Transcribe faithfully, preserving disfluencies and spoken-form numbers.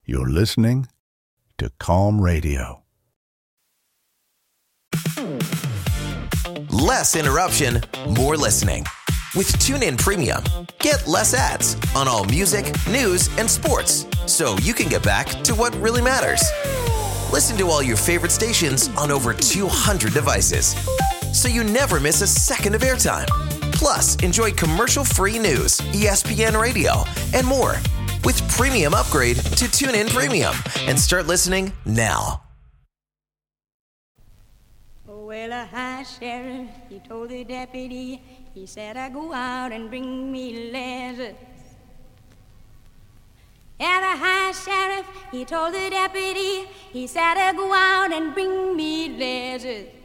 You're listening to Calm Radio. Less interruption, more listening. With TuneIn Premium, get less ads on all music, news, and sports, so you can get back to what really matters. Listen to all your favorite stations on over two hundred devices, so you never miss a second of airtime. Plus, enjoy commercial-free news, E S P N Radio, and more. With Premium Upgrade to TuneIn Premium, and start listening now. Well, a high sheriff, he told the deputy, he said, I go out and bring me letters. Yeah, the high sheriff, he told the deputy, he said, I go out and bring me letters.